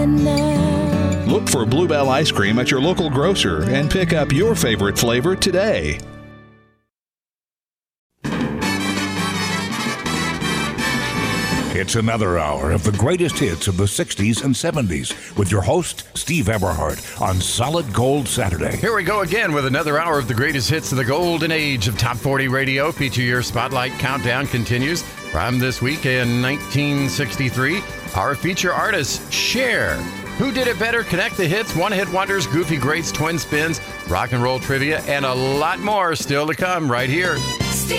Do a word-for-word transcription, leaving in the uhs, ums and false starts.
Look for Bluebell ice cream at your local grocer and pick up your favorite flavor today. It's another hour of the greatest hits of the sixties and seventies with your host, Steve Eberhardt, on Solid Gold Saturday. Here we go again with another hour of the greatest hits of the golden age of Top forty Radio. Feature Year Spotlight Countdown continues from this week in nineteen sixty-three. Our feature artist, Cher. Who did it better? Connect the hits, one-hit wonders, goofy greats, twin spins, rock and roll trivia, and a lot more still to come right here.